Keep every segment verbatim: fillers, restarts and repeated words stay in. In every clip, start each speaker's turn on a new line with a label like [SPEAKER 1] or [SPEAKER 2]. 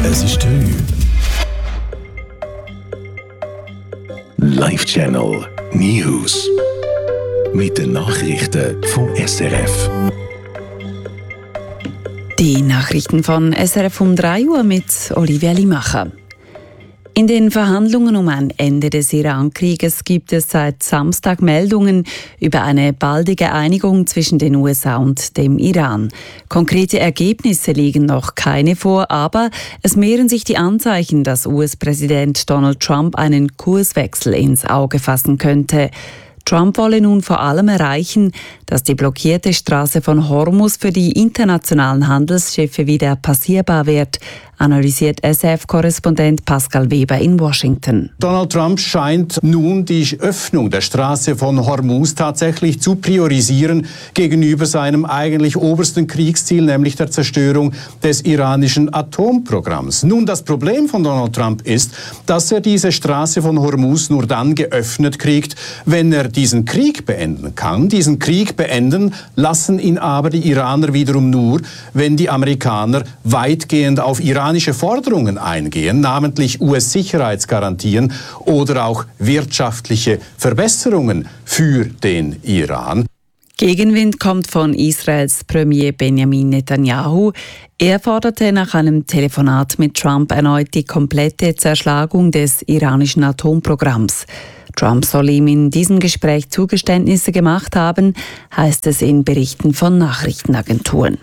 [SPEAKER 1] Es ist drei. Live Channel News. Mit den Nachrichten vom S R F.
[SPEAKER 2] Die Nachrichten von S R F um drei Uhr mit Olivia Limacher. In den Verhandlungen um ein Ende des Iran-Krieges gibt es seit Samstag Meldungen über eine baldige Einigung zwischen den U S A und dem Iran. Konkrete Ergebnisse liegen noch keine vor, aber es mehren sich die Anzeichen, dass U S-Präsident Donald Trump einen Kurswechsel ins Auge fassen könnte. Trump wolle nun vor allem erreichen, dass die blockierte Straße von Hormuz für die internationalen Handelsschiffe wieder passierbar wird, analysiert S R F-Korrespondent Pascal Weber in Washington.
[SPEAKER 3] Donald Trump scheint nun die Öffnung der Straße von Hormuz tatsächlich zu priorisieren gegenüber seinem eigentlich obersten Kriegsziel, nämlich der Zerstörung des iranischen Atomprogramms. Nun, das Problem von Donald Trump ist, dass er diese Straße von Hormuz nur dann geöffnet kriegt, wenn er diesen Krieg beenden kann. Diesen Krieg beenden lassen ihn aber die Iraner wiederum nur, wenn die Amerikaner weitgehend auf iranische Forderungen eingehen, namentlich U S-Sicherheitsgarantien oder auch wirtschaftliche Verbesserungen für den Iran.
[SPEAKER 2] Gegenwind kommt von Israels Premier Benjamin Netanyahu. Er forderte nach einem Telefonat mit Trump erneut die komplette Zerschlagung des iranischen Atomprogramms. Trump soll ihm in diesem Gespräch Zugeständnisse gemacht haben, heißt es in Berichten von Nachrichtenagenturen.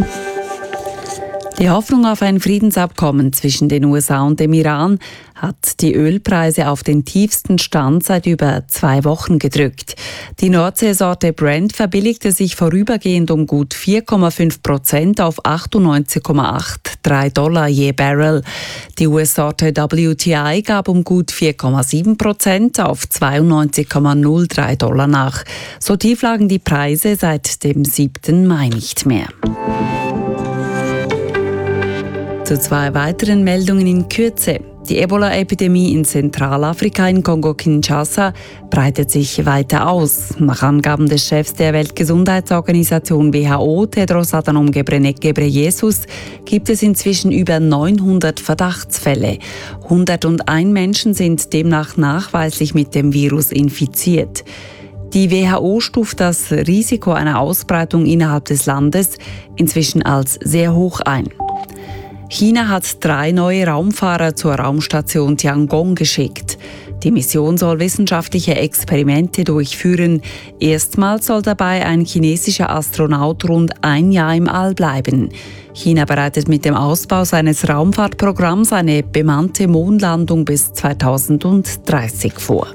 [SPEAKER 2] Die Hoffnung auf ein Friedensabkommen zwischen den U S A und dem Iran hat die Ölpreise auf den tiefsten Stand seit über zwei Wochen gedrückt. Die Nordseesorte Brent verbilligte sich vorübergehend um gut vier Komma fünf Prozent auf achtundneunzig Komma dreiundachtzig Dollar je Barrel. Die U S-Sorte W T I gab um gut vier Komma sieben Prozent auf zweiundneunzig Komma null drei Dollar nach. So tief lagen die Preise seit dem siebten Mai nicht mehr. Zu zwei weiteren Meldungen in Kürze. Die Ebola-Epidemie in Zentralafrika in Kongo-Kinshasa breitet sich weiter aus. Nach Angaben des Chefs der Weltgesundheitsorganisation W H O, Tedros Adhanom Ghebreyesus, gibt es inzwischen über neunhundert Verdachtsfälle. hunderteins Menschen sind demnach nachweislich mit dem Virus infiziert. Die W H O stuft das Risiko einer Ausbreitung innerhalb des Landes inzwischen als sehr hoch ein. China hat drei neue Raumfahrer zur Raumstation Tiangong geschickt. Die Mission soll wissenschaftliche Experimente durchführen. Erstmals soll dabei ein chinesischer Astronaut rund ein Jahr im All bleiben. China bereitet mit dem Ausbau seines Raumfahrtprogramms eine bemannte Mondlandung bis zweitausenddreißig vor.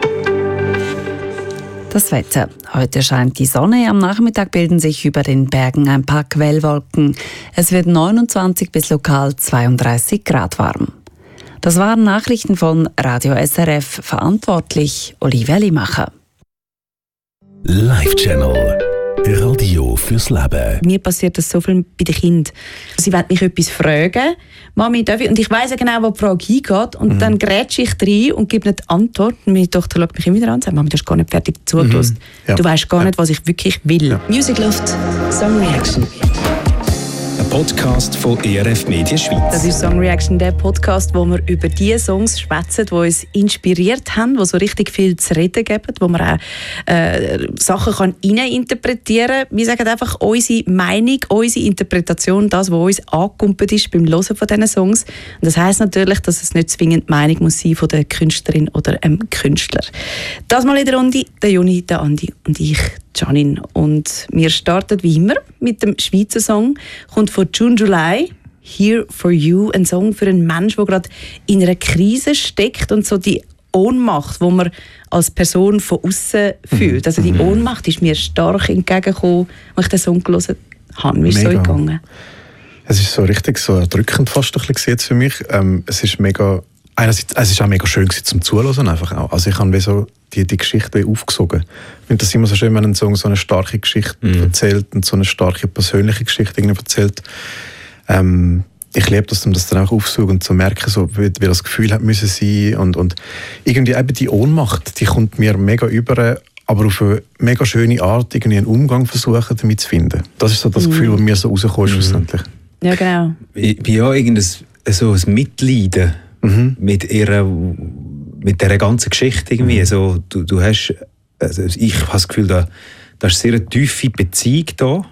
[SPEAKER 2] Das Wetter. Heute scheint die Sonne, am Nachmittag bilden sich über den Bergen ein paar Quellwolken. Es wird neunundzwanzig bis lokal zweiunddreißig Grad warm. Das waren Nachrichten von Radio S R F, verantwortlich Olivia Limacher.
[SPEAKER 1] Live Channel. Radio fürs Leben.
[SPEAKER 4] Mir passiert das so viel bei den Kindern. Sie wollen mich etwas fragen. Mami, darf ich? Und ich weiss ja genau, wo die Frage hingeht. Und mhm. dann grätsche ich rein und gebe nicht die Antwort. Und meine Tochter schaut mich immer wieder an und sagt, Mami, du hast gar nicht fertig zugelassen. Mhm. Ja. Du weißt gar ja. nicht, was ich wirklich will. Ja.
[SPEAKER 5] Music Loft, Song Reaction.
[SPEAKER 6] Ein Podcast von E R F Media Schweiz.
[SPEAKER 4] Das ist Song Reaction, der Podcast, wo wir über die Songs schwätzen, die uns inspiriert haben, die so richtig viel zu reden geben, wo man auch äh, Sachen kann reininterpretieren kann. Wir sagen einfach unsere Meinung, unsere Interpretation, das, was uns angekumpelt ist beim Hören von diesen Songs. Und das heisst natürlich, dass es nicht zwingend die Meinung muss sein von der Künstlerin oder einem Künstler. Das mal in der Runde, der Juni, der Andi und ich, Janine. Und wir starten wie immer mit dem Schweizer Song. Kommt von June July, Here for You. Ein Song für einen Menschen, der gerade in einer Krise steckt und so die Ohnmacht, die man als Person von außen fühlt. Also die Ohnmacht ist mir stark entgegengekommen, als ich den Song gehört habe. Wie ist es so gegangen?
[SPEAKER 7] Es ist so richtig so erdrückend fast ein bisschen für mich. Ähm, es ist mega... Einerseits, es ist auch mega schön zum Zuhören einfach auch. Also ich habe wie so die, die Geschichte wie aufgesogen. Ich finde das immer so schön, wenn ein Song so eine starke Geschichte mm. erzählt und so eine starke persönliche Geschichte irgendwie erzählt. Ähm, ich liebe das, um das dann auch aufzusuchen und zu merken, so, wie, wie das Gefühl hat müssen sein. Und, und irgendwie eben die Ohnmacht, die kommt mir mega über, aber auf eine mega schöne Art irgendwie einen Umgang versuchen, damit zu finden. Das ist so das mm. Gefühl, das mir so rauskommt schlussendlich.
[SPEAKER 4] Ja, genau.
[SPEAKER 6] Ich bin ja irgendein
[SPEAKER 8] so ein Mitleiden mhm. mit ihrer, mit dieser ganzen Geschichte irgendwie. Mhm. So, du, du hast, also ich habe das Gefühl, da, da ist sehr eine tiefe Beziehung da.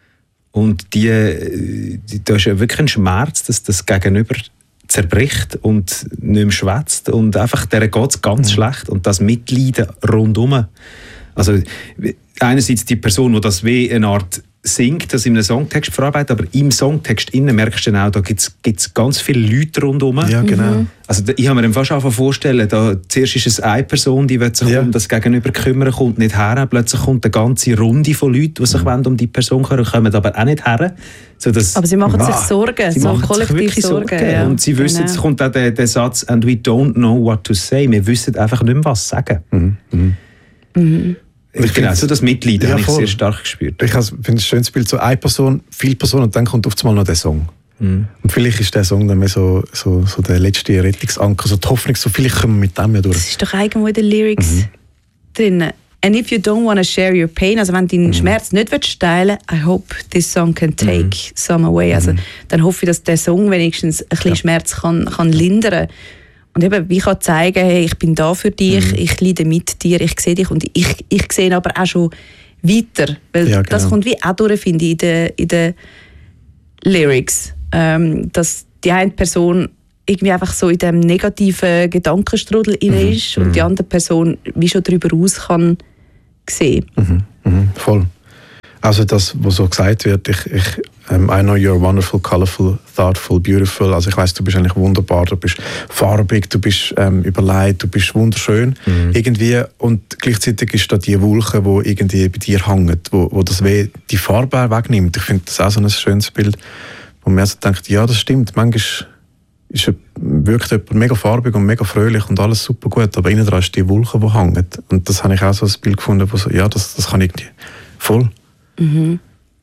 [SPEAKER 8] Und die, die, da ist ja wirklich ein Schmerz, dass das Gegenüber zerbricht und nicht mehr schwätzt. Und einfach, der geht es ganz mhm. schlecht. Und das Mitleiden rundum. Also, einerseits die Person, die das wie eine Art singt, das in einem Songtext verarbeitet, aber im Songtext innen merkst du dann auch, da gibt es ganz viele Leute rundherum. Ja, genau. Mhm. Also ich habe mir dann fast angefangen vorstellen, da, zuerst ist es eine Person, die will sich ja. um das Gegenüber kümmern, kommt nicht her, plötzlich kommt eine ganze Runde von Leuten, die sich mhm. um die Person kümmern, kommen aber auch nicht her. So dass,
[SPEAKER 4] aber sie machen
[SPEAKER 8] ah,
[SPEAKER 4] sich Sorgen,
[SPEAKER 8] sie
[SPEAKER 4] so
[SPEAKER 8] machen
[SPEAKER 4] kollektiv
[SPEAKER 8] sich wirklich
[SPEAKER 4] Sorgen.
[SPEAKER 8] Sorgen. Ja. Und sie wissen, genau. Es kommt auch der, der Satz, and we don't know what to say, wir wissen einfach nicht mehr, was sagen. Mhm. Mhm. Mhm. Ich genau, so das Mitleiden ja, habe ich sehr stark gespürt.
[SPEAKER 7] Ich finde ein schönes Bild, so eine Person, viele Personen und dann kommt auf einmal noch der Song. Mm. Und vielleicht ist der Song dann mehr so, so, so der letzte Rettungsanker, so die Hoffnung, so vielleicht kommen wir mit dem ja durch.
[SPEAKER 4] Das ist doch irgendwo in den Lyrics mhm. drin. And if you don't want to share your pain, also wenn du deinen mhm. Schmerz nicht willst teilen, I hope this song can take mhm. some away. Also mhm. dann hoffe ich, dass der Song wenigstens ein bisschen ja. Schmerz kann, kann lindern. Und eben, wie ich kann zeigen, hey, ich bin da für dich, mhm. ich leide mit dir, ich sehe dich und ich, ich sehe aber auch schon weiter. Weil ja, genau. das kommt wie auch durch, finde ich, in den, in den Lyrics. Ähm, dass die eine Person irgendwie einfach so in diesem negativen Gedankenstrudel mhm. inne ist und mhm. die andere Person wie schon darüber raus kann sehen.
[SPEAKER 7] Mhm. Mhm. Voll. Also das, was so gesagt wird, ich, ich um, I know you're wonderful, colourful, thoughtful, beautiful. Also ich weiss, du bist eigentlich wunderbar, du bist farbig, du bist ähm, überlegt, du bist wunderschön mhm. irgendwie. Und gleichzeitig ist da die Wolke, die irgendwie bei dir hängt, wo, wo das weh die Farbe wegnimmt. Ich finde das auch so ein schönes Bild, wo man so denkt, ja, das stimmt. Manchmal ist, wirkt jemand mega farbig und mega fröhlich und alles super gut, aber innen dran ist die Wolke, die hängt. Und das habe ich auch so ein Bild gefunden, wo so, ja, das, das kann ich irgendwie voll. Mhm.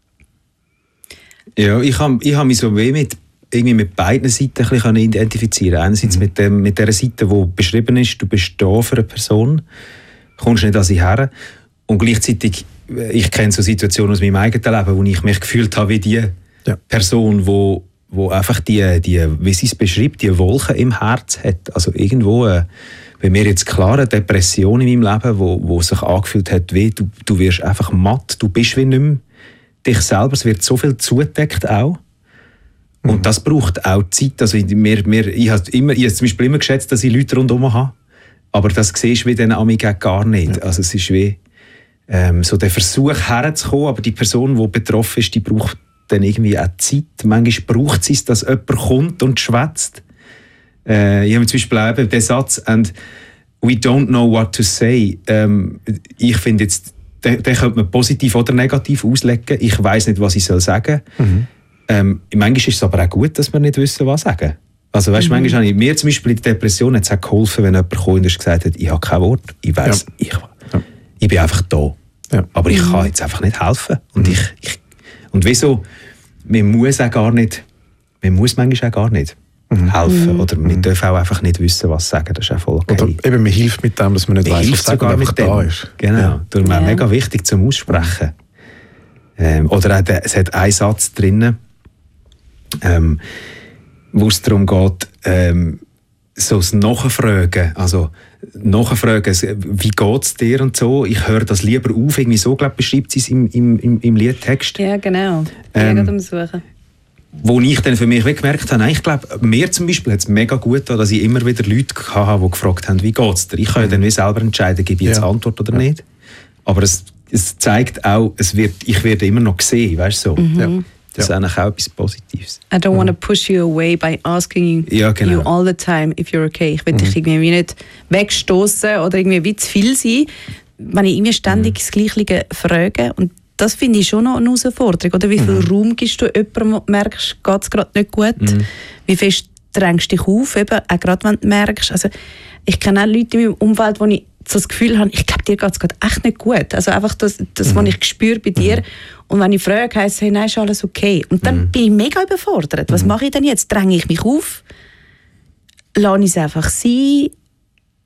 [SPEAKER 8] Ja, ich habe ich hab mich so weh mit, irgendwie mit beiden Seiten ein bisschen identifizieren. Einerseits mhm. mit, dem, mit der Seite, die beschrieben ist, du bist da für eine Person, kommst nicht an sie her. Und gleichzeitig, ich kenne so Situationen aus meinem eigenen Leben, wo ich mich gefühlt habe wie die ja. Person, wo, wo einfach die, die, wie sie es beschreibt, die Wolke im Herz hat. Also irgendwo, äh, bei mir jetzt klar eine Depression in meinem Leben, wo, wo sich angefühlt hat, wie du, du wirst einfach matt, du bist wie nicht mehr dich selber, es wird so viel zugedeckt auch. Und mhm. das braucht auch Zeit. Also mir, mir, ich habe immer, ich habe zum Beispiel immer geschätzt, dass ich Leute rundherum habe, aber das siehst du wie dann amigs gar nicht. Ja. Also es ist wie ähm, so der Versuch herzukommen, aber die Person, die betroffen ist, die braucht dann irgendwie auch Zeit. Manchmal braucht sie es, dass jemand kommt und schwätzt. Äh, ich habe zum Beispiel auch den Satz, and we don't know what to say. Ähm, ich finde jetzt, den, den könnte man positiv oder negativ auslegen. Ich weiss nicht, was ich soll sagen soll. Mhm. Ähm, manchmal ist es aber auch gut, dass wir nicht wissen, was sagen. Also weißt, mhm. manchmal habe ich mir zum Beispiel in der Depression hat es auch geholfen, wenn jemand kam und gesagt hat, ich habe kein Wort, ich weiss, ja. ich, ja. ich bin einfach da. Ja. Aber ich mhm. kann jetzt einfach nicht helfen. Und, mhm. ich, ich, und wieso? Man muss auch gar nicht, man muss manchmal auch gar nicht mhm. helfen. Mhm. Oder man mhm. darf auch einfach nicht wissen, was sagen. Das ist auch voll okay.
[SPEAKER 7] Oder eben, man hilft mit dem, dass man nicht
[SPEAKER 8] man
[SPEAKER 7] weiss, was
[SPEAKER 8] sogar mit dem. Da ist. Genau, ja. darum ja. mega wichtig zum Aussprechen. Ähm, oder auch der, es hat einen Satz drin, ähm, wo es darum geht, ähm, so das Nachfragen, also Nachfragen, wie geht es dir und so, ich höre das lieber auf, irgendwie so, glaube beschreibt sie es im, im, im Liedtext.
[SPEAKER 4] Ja, genau, ähm, ja, am Suchen.
[SPEAKER 8] Wo ich dann für mich gemerkt habe, ich glaube, mir zum Beispiel hat es mega gut getan, dass ich immer wieder Leute hatte, die gefragt haben, wie geht es dir? Ich kann ja dann wie selber entscheiden, gebe ich jetzt ja. Antwort oder ja. nicht. Aber es, es zeigt auch, es wird, ich werde immer noch gesehen, weißt du so. Mhm. Ja. Das ist eigentlich auch etwas Positives.
[SPEAKER 4] I don't want to push you away by asking
[SPEAKER 8] ja, genau.
[SPEAKER 4] you all the time if you're okay. Ich will mhm. dich irgendwie nicht wegstoßen oder irgendwie wie zu viel sein, wenn ich immer ständig mhm. das Gleiche frage. Und das finde ich schon noch eine Herausforderung. Oder wie viel mhm. Raum gibst du jemandem, wo du merkst, geht es gerade nicht gut? Mhm. Wie fest drängst du dich auf, eben, auch gerade wenn du merkst. Also, ich kenne auch Leute in meinem Umfeld, wo ich so das Gefühl habe, ich glaube, dir geht es gerade echt nicht gut. Also einfach das, das mhm. was ich spüre bei dir. Mhm. Und wenn ich frage, heisst es, hey, nein, ist alles okay. Und dann mhm. bin ich mega überfordert. Was mhm. mache ich denn jetzt? Dränge ich mich auf? Lasse ich es einfach sein?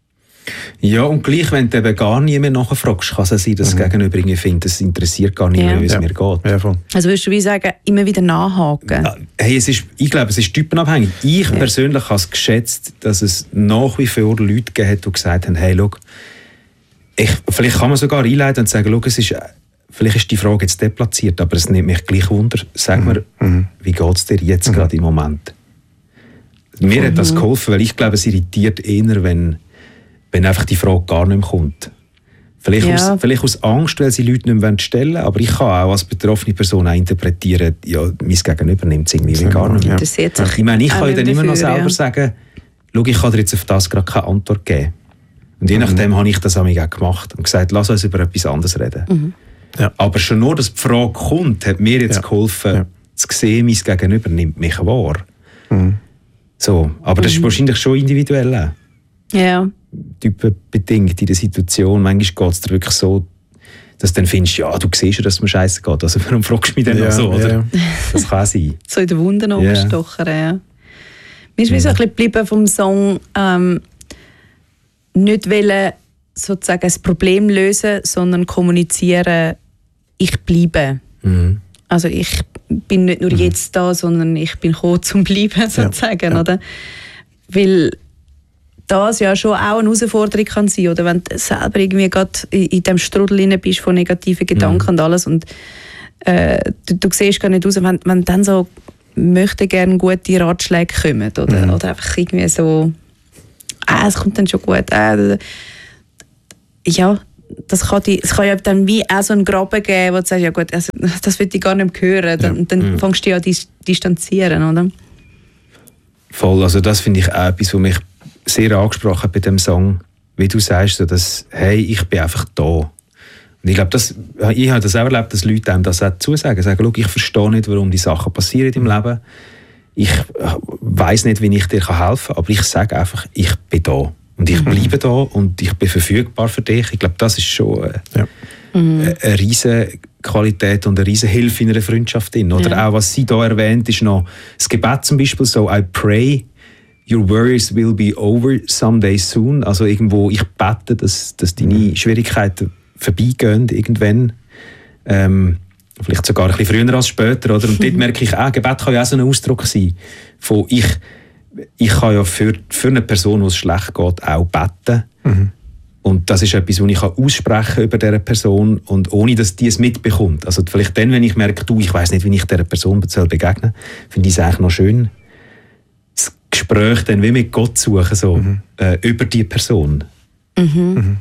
[SPEAKER 8] Ja, und gleich, wenn du eben gar nie mehr nachfragst, kann es sein, dass mhm. das Gegenüber irgendwie findet, es interessiert gar nicht ja. mehr, wie es ja. mir geht.
[SPEAKER 7] Ja, voll.
[SPEAKER 4] Also würdest du wie sagen, immer wieder nachhaken?
[SPEAKER 8] Ja, hey, es ist, ich glaube, es ist typenabhängig. Ich ja. persönlich habe es geschätzt, dass es nach wie vor Leute gegeben hat, die gesagt haben, hey, schau, ich, vielleicht kann man sogar einleiten und sagen, schau, es ist, vielleicht ist die Frage jetzt deplatziert, aber es nimmt mich gleich Wunder. Sag mhm. mir, mhm. wie geht es dir jetzt mhm. gerade im Moment? Mir mhm. hat das geholfen, weil ich glaube, es irritiert eher, wenn wenn einfach die Frage gar nicht mehr kommt. Vielleicht, ja. aus, vielleicht aus Angst, weil sie Leute nicht mehr stellen wollen, aber ich kann auch als betroffene Person auch interpretieren, ja, mein Gegenüber nimmt es irgendwie gar nicht mehr.
[SPEAKER 4] Ja.
[SPEAKER 8] Ich meine, ich kann ja dann
[SPEAKER 4] dafür,
[SPEAKER 8] immer noch selber
[SPEAKER 4] ja.
[SPEAKER 8] sagen, schau, ich kann dir jetzt auf das gerade keine Antwort geben. Und je nachdem mhm. habe ich das auch gemacht und gesagt, lass uns über etwas anderes reden. Mhm. Ja. Aber schon nur, dass die Frage kommt, hat mir jetzt ja. geholfen, ja. zu sehen, mein Gegenüber nimmt mich wahr. Mhm. So, aber das mhm. ist wahrscheinlich schon individuell.
[SPEAKER 4] Ja.
[SPEAKER 8] Typenbedingt in der Situation. Manchmal geht es dir wirklich so, dass du dann findest, ja, du siehst ja, dass es mir scheiße geht. Also warum fragst du mich denn ja, noch so? Oder?
[SPEAKER 7] Ja.
[SPEAKER 8] Das kann sein.
[SPEAKER 4] So in den Wunden rumstochern, ja. ja. Mir ist mhm. so ein bisschen geblieben vom Song, ähm, nicht wollen, sozusagen das Problem lösen, sondern kommunizieren, ich bleibe. Mhm. Also ich bin nicht nur mhm. jetzt da, sondern ich bin gekommen zum Bleiben, sozusagen. Ja. Oder? Weil das ja schon auch eine Herausforderung kann sein, oder wenn du selber irgendwie gerade in, in dem Strudel drin bist von negativen Gedanken mhm. und alles und äh, du, du siehst gar nicht raus, wenn, wenn dann so möchte gerne gute Ratschläge kommen, oder, mhm. oder einfach irgendwie so ah, es kommt dann schon gut ah, ja, das kann, die, es kann ja dann wie auch so einen Graben geben, wo du sagst, ja gut, also, das will ich gar nicht hören, dann, ja. dann mhm. fängst du ja an dis- distanzieren, oder?
[SPEAKER 8] Voll, also das finde ich auch etwas, was mich sehr angesprochen bei dem Song, wie du sagst, so dass, hey, ich bin einfach da. Und ich glaube, das, ich habe das auch erlebt, dass Leute einem das auch zusagen, sagen, schau, ich verstehe nicht, warum die Sachen passieren im Leben. Ich weiss nicht, wie ich dir helfen kann, aber ich sage einfach, ich bin da. Und ich bleibe da und ich bin verfügbar für dich. Ich glaube, das ist schon eine, ja. eine, eine riesige Qualität und eine riesige Hilfe in einer Freundschaft. Oder ja. auch, was sie da erwähnt, ist noch das Gebet zum Beispiel, so I pray, your worries will be over someday soon. Also irgendwo, ich bete, dass, dass deine Schwierigkeiten vorbeigehen irgendwann. Ähm, vielleicht sogar ein bisschen früher als später. Oder? Und dort merke ich auch, Gebet kann ja auch so ein Ausdruck sein von ich, ich kann ja für, für eine Person, die es schlecht geht, auch beten. Mhm. Und das ist etwas, was ich aussprechen kann über diese Person und ohne, dass die es mitbekommt. Also vielleicht dann, wenn ich merke, du, ich weiss nicht, wie ich dieser Person begegnen soll, finde ich es eigentlich noch schön, das Gespräch dann wie mit Gott suchen, so, mhm. äh, über die Person.
[SPEAKER 4] Mhm. Mhm.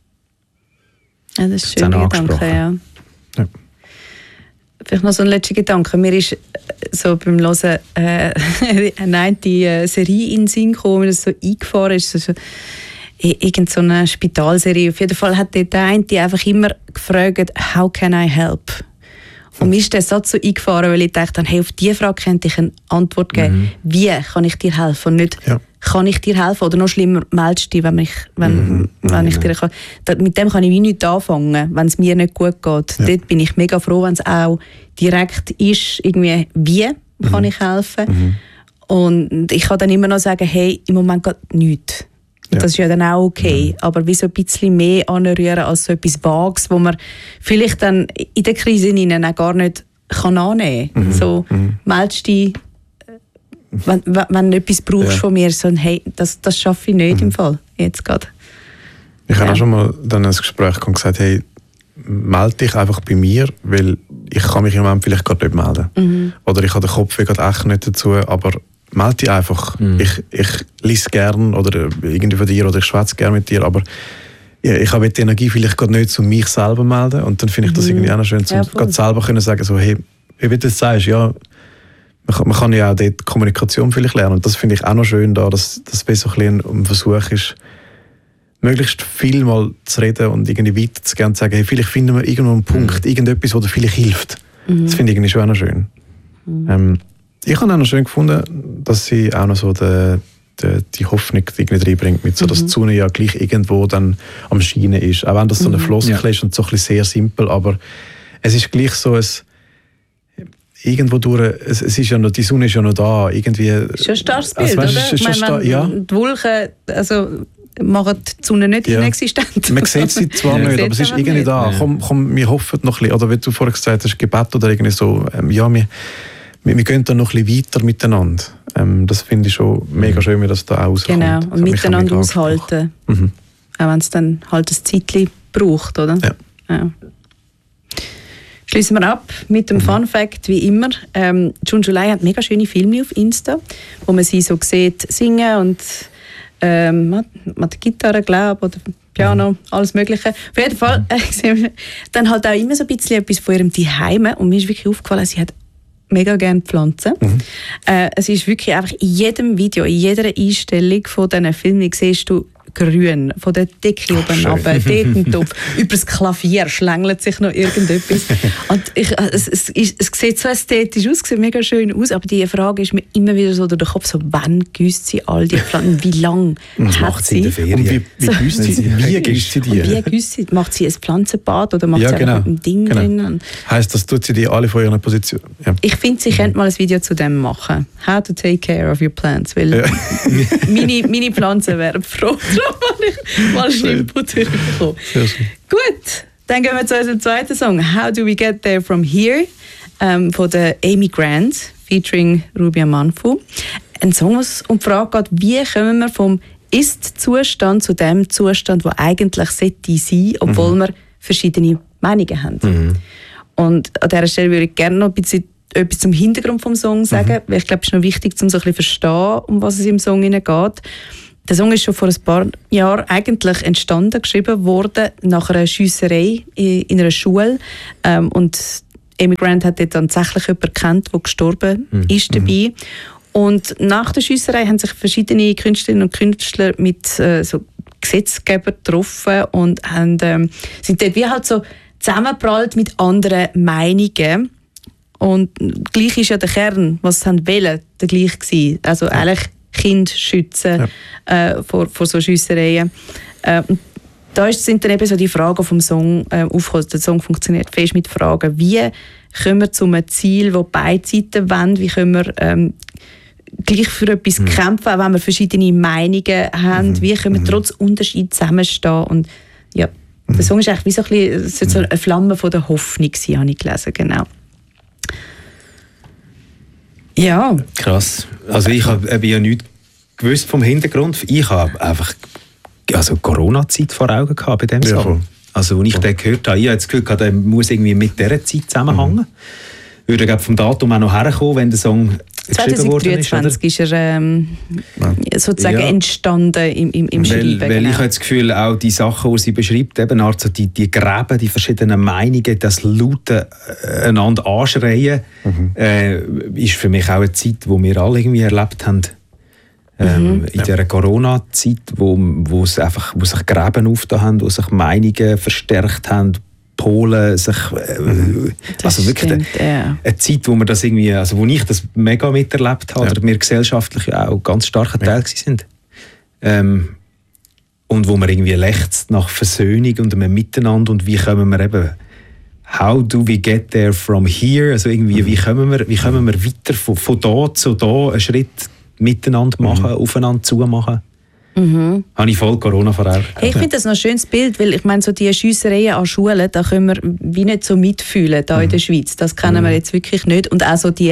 [SPEAKER 4] Ja, das ist ein schöner Gedanke, ja. ja. Vielleicht noch so ein letzter Gedanke. Mir ist so beim Hören äh, eine äh, Serie in den Sinn gekommen, wie das so eingefahren ist. So, irgend so eine Spitalserie. Auf jeden Fall hat der eine einfach immer gefragt, how can I help? Und mir ist der Satz so eingefahren, weil ich dachte, hey, auf diese Frage könnte ich eine Antwort geben. Mhm. Wie kann ich dir helfen? Und nicht, ja. kann ich dir helfen? Oder noch schlimmer, meldest du dich, wenn ich, wenn, mhm. wenn ich dir kann. Mit dem kann ich wie nichts anfangen, wenn es mir nicht gut geht. Ja. Dort bin ich mega froh, wenn es auch direkt ist, irgendwie, wie kann mhm. ich helfen? Mhm. Und ich kann dann immer noch sagen, hey, im Moment geht nichts. Ja. Das ist ja dann auch okay, mhm. aber wie so ein bisschen mehr anrühren als so etwas Vages, wo man vielleicht dann in der Krise auch gar nicht kann annehmen kann. Mhm. So, mhm. meldest dich, wenn, wenn du etwas brauchst ja. von mir, so, hey, das, das schaffe ich nicht mhm. im Fall, jetzt gerade.
[SPEAKER 7] Ich ja. habe auch schon mal dann ein Gespräch und gesagt, hey, melde dich einfach bei mir, weil ich kann mich im Moment vielleicht gerade nicht melden. Mhm. Oder ich habe den Kopf gerade echt nicht dazu, aber melde dich einfach. Mhm. Ich, ich lese gerne oder irgendwie von dir oder ich schwätze gerne mit dir, aber ja, ich habe die Energie vielleicht gerade nicht, um mich selber zu melden. Und dann finde ich das irgendwie auch noch schön, um ja, gerade selber können sagen, so, hey, wie du das sagst, ja, man kann, man kann ja auch dort Kommunikation vielleicht lernen. Und das finde ich auch noch schön, da, dass das so ein, ein Versuch ist, möglichst viel mal zu reden und irgendwie weiterzugehen und zu sagen, hey, vielleicht finden wir irgendwo einen Punkt, mhm. irgendetwas, das dir vielleicht hilft. Mhm. Das finde ich irgendwie schon auch noch schön. Mhm. Ähm, Ich habe auch noch schön gefunden, dass sie auch noch so die, die, die Hoffnung irgendwie reinbringt, mit so, dass die Sonne ja gleich irgendwo dann am Scheinen ist. Auch wenn das so eine Floskel ja. ist und so ein bisschen sehr simpel, aber es ist gleich so ein irgendwo durch, es, es ist ja noch, die Sonne ist ja noch da. Irgendwie,
[SPEAKER 4] ist schon ein starres Bild,
[SPEAKER 7] also, weißt,
[SPEAKER 4] oder?
[SPEAKER 7] Ist schon
[SPEAKER 4] ich meine,
[SPEAKER 7] star- ja.
[SPEAKER 4] Die Wolken, also machen die Sonne nicht
[SPEAKER 7] Ja.
[SPEAKER 4] inexistent.
[SPEAKER 7] Man sieht sie zwar
[SPEAKER 4] Man
[SPEAKER 7] nicht,
[SPEAKER 4] sieht
[SPEAKER 7] aber es ist
[SPEAKER 4] aber
[SPEAKER 7] irgendwie
[SPEAKER 4] nicht.
[SPEAKER 7] da.
[SPEAKER 8] Ja.
[SPEAKER 7] Komm, komm, wir hoffen noch ein bisschen, oder wie du vorhin gesagt hast, Gebet oder irgendwie so, ähm, ja, wir, wir, wir gehen da noch ein bisschen weiter miteinander. Ähm, das finde ich schon mega schön, wie das da auch rauskommt.
[SPEAKER 4] Genau,
[SPEAKER 7] Das hat
[SPEAKER 4] und
[SPEAKER 7] mich auch
[SPEAKER 4] miteinander
[SPEAKER 7] mega angesprochen.
[SPEAKER 4] aushalten.
[SPEAKER 7] Mhm.
[SPEAKER 4] Auch wenn es dann halt ein Zeitchen braucht, oder?
[SPEAKER 7] Ja.
[SPEAKER 4] Ja. Schließen wir ab mit dem mhm. Fun Fact, wie immer. Ähm, June July hat mega schöne Filme auf Insta, wo man sie so sieht singen und ähm, mit, mit der Gitarre, glaube oder Piano, mhm. alles Mögliche. Auf jeden Fall äh, sehen wir dann halt auch immer so ein bisschen etwas von ihrem Zuhause. Und mir ist wirklich aufgefallen, sie hat mega gerne Pflanzen. Mhm. Äh, es ist wirklich einfach in jedem Video, in jeder Einstellung von diesen Filmen siehst du grün, von der Decke oben runter, dort ein Topf. Über das Klavier schlängelt sich noch irgendetwas. Und ich, es, es, es sieht so ästhetisch aus, sieht mega schön aus, aber die Frage ist mir immer wieder so durch den Kopf, so, wann gießt sie all die Pflanzen, wie lange
[SPEAKER 8] Was
[SPEAKER 4] hat
[SPEAKER 8] macht sie in der
[SPEAKER 4] sie?
[SPEAKER 8] Ferien?
[SPEAKER 7] Und wie, wie gießt sie, wie gießt sie die?
[SPEAKER 4] Und wie gießt sie? Macht sie ein Pflanzenbad oder macht
[SPEAKER 7] Ja,
[SPEAKER 4] sie
[SPEAKER 7] genau.
[SPEAKER 4] einfach ein Ding
[SPEAKER 7] Genau.
[SPEAKER 4] drin?
[SPEAKER 7] Heisst, das tut sie die alle von ihrer Position? Ja.
[SPEAKER 4] Ich finde, sie könnte mal ein Video zu dem machen. How to take care of your plants. Weil
[SPEAKER 7] Ja.
[SPEAKER 4] meine, meine Pflanzen wären froh, weil ich mal einen Input bekomme.
[SPEAKER 7] Sehr schön.
[SPEAKER 4] Gut, dann gehen wir zu unserem zweiten Song. How Do We Get There From Here? Ähm, von der Amy Grant, featuring Ruby Amanfu. Ein Song, was um die Frage geht, wie kommen wir vom Ist-Zustand zu dem Zustand, der eigentlich sollte sein, obwohl mhm. wir verschiedene Meinungen haben. Mhm. Und an dieser Stelle würde ich gerne noch ein bisschen etwas zum Hintergrund des Songs sagen, mhm. weil ich glaube, es ist noch wichtig, um so ein bisschen zu verstehen, um was es im Song geht. Der Song ist schon vor ein paar Jahren eigentlich entstanden, geschrieben worden nach einer Schiesserei in einer Schule. Ähm, und Amy Grant hat dort tatsächlich jemanden gekannt, der gestorben mhm. ist dabei. Und nach der Schiesserei haben sich verschiedene Künstlerinnen und Künstler mit äh, so Gesetzgebern getroffen und haben, ähm, sind dort wie halt so zusammengeprallt mit anderen Meinungen. Und gleich ist ja der Kern, was sie wollen, der gleich gewesen. Also ja. eigentlich Kinder schützen ja. äh, vor, vor so Schiessereien. Äh, da sind dann eben so die Fragen vom Song äh, aufgekommen. Der Song funktioniert fest mit Fragen, wie kommen wir zu einem Ziel, das beide Seiten wollen, wie können wir ähm, gleich für etwas mhm. kämpfen, auch wenn wir verschiedene Meinungen haben, mhm. wie können wir trotz Unterschied zusammenstehen. Und ja, mhm. der Song ist eigentlich wie so ein bisschen, so eine Flamme von der Hoffnung gewesen, habe ich gelesen, genau. Ja.
[SPEAKER 8] Krass. Also ich habe ja nichts gewusst vom Hintergrund. Ich habe einfach also Corona-Zeit vor Augen gehabt bei dem
[SPEAKER 7] ja,
[SPEAKER 8] Song. Also als ich den gehört habe, ich habe das Gefühl gehabt, der muss irgendwie mit dieser Zeit zusammenhängen. Mhm. Würde glaube vom Datum auch noch herkommen, wenn der Song geschrieben worden ist.
[SPEAKER 4] zwanzig dreiundzwanzig ist er ähm, ja. sozusagen ja. entstanden im, im, im
[SPEAKER 8] weil,
[SPEAKER 4] Schreiben.
[SPEAKER 8] Weil
[SPEAKER 4] genau.
[SPEAKER 8] ich habe das Gefühl, auch die Sachen, die sie beschreibt, eben also die, die Gräben, die verschiedenen Meinungen, das laute einander anschreien, mhm. äh, ist für mich auch eine Zeit, die wir alle irgendwie erlebt haben. Ähm, mhm. In ja. dieser Corona-Zeit, wo, wo, es einfach, wo sich Gräben aufgetan haben, wo sich Meinungen verstärkt haben, Polen sich, äh, mhm. also wirklich
[SPEAKER 4] stimmt,
[SPEAKER 8] eine,
[SPEAKER 4] ja.
[SPEAKER 8] eine Zeit, wo wir das irgendwie, also wo ich das mega miterlebt habe, ja. oder wir gesellschaftlich auch ganz starker Teil ja. sind. Ähm, und wo man irgendwie lechzt nach Versöhnung und einem Miteinander und wie kommen wir eben, how do we get there from here, also irgendwie, mhm. wie kommen wir, wie kommen wir weiter von, von da zu da einen Schritt miteinander machen, mhm. aufeinander zu machen. Mhm. Habe ich voll Corona vorher.
[SPEAKER 4] Hey, ich finde das noch ein schönes Bild, weil ich meine, so die Schiessereien an Schulen, da können wir wie nicht so mitfühlen da mhm. in der Schweiz. Das kennen mhm. wir jetzt wirklich nicht. Und auch so die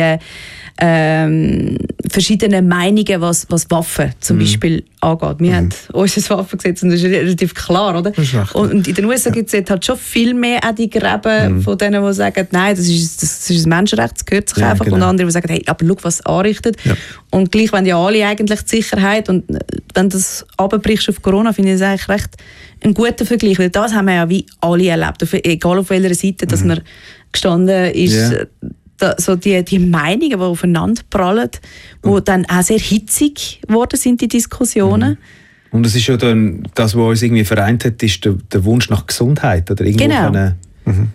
[SPEAKER 4] ähm, verschiedenen Meinungen, was, was Waffen zum mhm. Beispiel angeht. Wir mhm. haben unser Waffengesetz und das ist relativ klar, oder? Und in den U S A ja. gibt es jetzt halt schon viel mehr auch die Gräben mhm. von denen, die sagen, nein, das ist, das ist ein Menschenrecht, das gehört sich ja, einfach. Genau. Und andere, die sagen, hey, aber schau, was es anrichtet. Ja. Und gleich wollen ja alle eigentlich die Sicherheit. Und wenn das runterbrichst auf Corona, finde ich das eigentlich recht ein guter Vergleich. Weil das haben wir ja wie alle erlebt, egal auf welcher Seite, dass mhm. man gestanden ist. Ja. Da, so die, die Meinungen, die aufeinander prallen, die mhm. dann auch sehr hitzig geworden sind, die Diskussionen.
[SPEAKER 8] Mhm. Und es ist ja dann, das, was uns irgendwie vereint hat, ist der, der Wunsch nach Gesundheit. Oder irgendwo
[SPEAKER 4] genau.
[SPEAKER 8] eine mhm.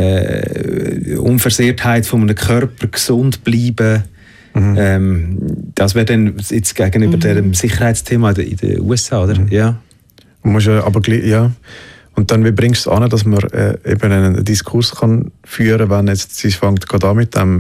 [SPEAKER 8] äh, Unversehrtheit von einem Körper, gesund bleiben. Mhm. Ähm, das wäre dann jetzt gegenüber mhm. dem Sicherheitsthema in den in den U S A, oder? Mhm. Ja.
[SPEAKER 7] Man muss ja, aber, ja. Und dann, wie bringst du es an, dass man äh, eben einen Diskurs kann führen kann, wenn jetzt sie fängt gerade an mit dem,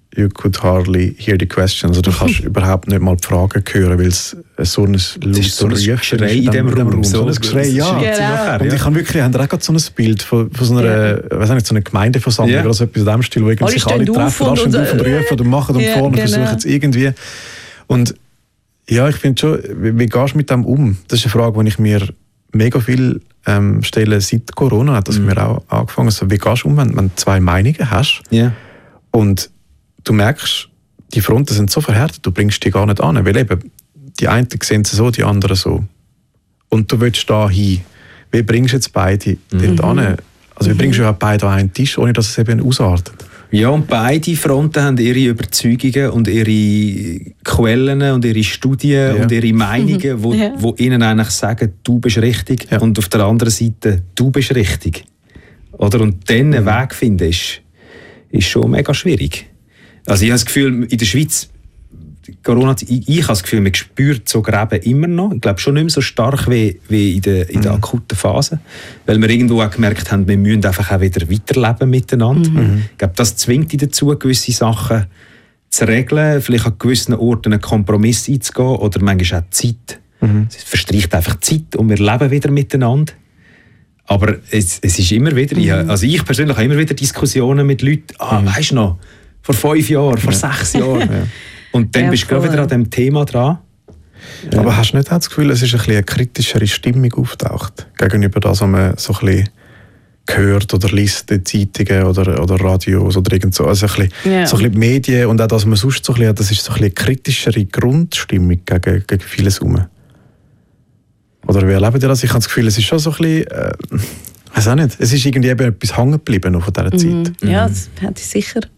[SPEAKER 7] you could hardly hear the questions. Also du kannst überhaupt nicht mal die Fragen hören, weil es so ein lautes
[SPEAKER 8] so ein Geschrei in dem Raum.
[SPEAKER 7] So ein Geschrei, ja.
[SPEAKER 4] Genau.
[SPEAKER 7] Und ich habe wirklich, haben auch gerade so ein Bild von, von so einer, ja. weiß nicht, so einer Gemeindeversammlung
[SPEAKER 8] ja.
[SPEAKER 7] oder so etwas in dem Stil, wo irgendwie sich alle treffen, alle stehen auf und rufen und machen und ja, vorne genau. versuchen es irgendwie. Und ja, ich finde schon, wie, wie gehst du mit dem um? Das ist eine Frage, die ich mir mega viel ähm, stelle seit Corona, hat das mhm. mir auch angefangen. Also, wie gehst du um, wenn, wenn du zwei Meinungen hast
[SPEAKER 8] yeah.
[SPEAKER 7] und du merkst, die Fronten sind so verhärtet, du bringst die gar nicht an, weil eben die einen sehen es so, die anderen so. Und du willst da hin. Wie bringst du jetzt beide mhm. dort an? Also wie bringst du ja beide an einen Tisch, ohne dass es eben ausartet?
[SPEAKER 8] Ja, und beide Fronten haben ihre Überzeugungen und ihre Quellen und ihre Studien ja. und ihre Meinungen, wo, ja. wo ihnen eigentlich sagen, du bist richtig ja. und auf der anderen Seite, du bist richtig. Oder? Und dann einen Weg finden, ist, ist schon mega schwierig. Also ich habe das Gefühl, in der Schweiz, Corona, ich, ich habe das Gefühl, man spürt so Gräben immer noch. Ich glaube schon nicht mehr so stark wie, wie in der, in der mhm. akuten Phase. Weil wir irgendwo auch gemerkt haben, wir müssen einfach auch wieder weiterleben miteinander. Mhm. Ich glaube, das zwingt dich dazu, gewisse Sachen zu regeln, vielleicht an gewissen Orten einen Kompromiss einzugehen oder manchmal auch Zeit. Mhm. Es verstreicht einfach Zeit und wir leben wieder miteinander. Aber es, es ist immer wieder, mhm. also ich persönlich habe immer wieder Diskussionen mit Leuten, ah, mhm. weisst du noch, vor fünf Jahren, vor ja. sechs Jahren. Ja. Und dann ja, bist du gerade wieder an diesem Thema dran. Ja. Aber hast du nicht das Gefühl, es ist ein bisschen eine kritischere Stimmung auftaucht gegenüber das, was man so ein bisschen hört oder liest in Zeitungen oder, oder Radios oder irgend so. Also ein bisschen, ja. so ein bisschen Medien und auch das, was man sonst so ein bisschen hat, das ist so ein bisschen eine kritischere Grundstimmung gegen, gegen vieles herum. Oder wie erlebt ihr das? Ich habe das Gefühl, es ist schon so ein bisschen... Äh, ich weiß auch nicht. Es ist irgendwie eben etwas hängen geblieben von dieser Zeit.
[SPEAKER 4] Mhm. Ja, das hätte ich sicher